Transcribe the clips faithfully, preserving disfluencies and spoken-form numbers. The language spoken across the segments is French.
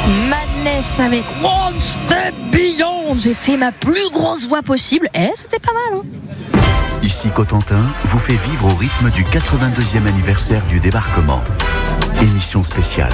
Madness avec One Step Beyond. J'ai fait ma plus grosse voix possible. Eh, c'était pas mal, hein. Ici Cotentin vous fait vivre au rythme du quatre-vingt-deuxième anniversaire du débarquement. Émission spéciale.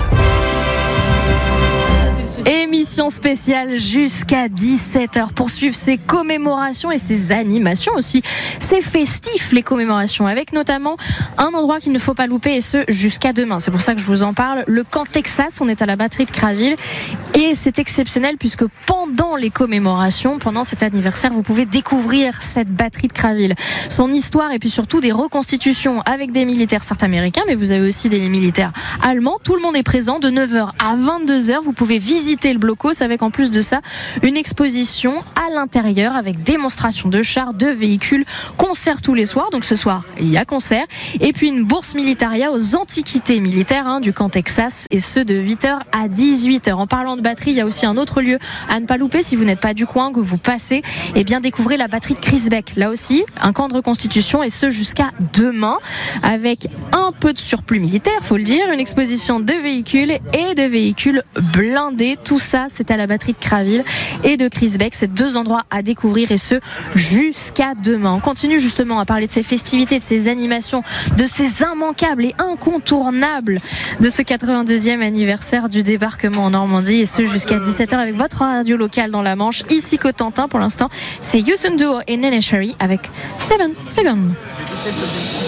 Émission spéciale jusqu'à dix-sept heures pour suivre ces commémorations et ces animations aussi. C'est festif, les commémorations, avec notamment un endroit qu'il ne faut pas louper, et ce jusqu'à demain. C'est pour ça que je vous en parle. Le camp Texas, on est à la batterie de Craville et c'est exceptionnel puisque pendant les commémorations, pendant cet anniversaire, vous pouvez découvrir cette batterie de Craville, son histoire et puis surtout des reconstitutions avec des militaires certes américains, mais vous avez aussi des militaires allemands. Tout le monde est présent de neuf heures à vingt-deux heures. Vous pouvez visiter le blocos avec en plus de ça une exposition à l'intérieur avec démonstration de chars, de véhicules, concert tous les soirs. Donc ce soir il y a concert et puis une bourse militaria aux antiquités militaires hein, du camp Texas, et ce de huit heures à dix-huit heures. En parlant de batterie, il y a aussi un autre lieu à ne pas louper si vous n'êtes pas du coin, que vous passez, et bien découvrez la batterie de Crisbeck. Là aussi un camp de reconstitution, et ce jusqu'à demain avec un peu de surplus militaire, faut le dire, une exposition de véhicules et de véhicules blindés. Tout ça, c'est à la batterie de Craville et de Crisbeck. C'est deux endroits à découvrir, et ce jusqu'à demain. On continue justement à parler de ces festivités, de ces animations, de ces immanquables et incontournables de ce quatre-vingt-deuxième anniversaire du débarquement en Normandie, et ce jusqu'à dix-sept heures avec votre radio locale dans la Manche. Ici Cotentin, pour l'instant, c'est Youssou N'Dour et Nene Cherry avec Seven Seconds.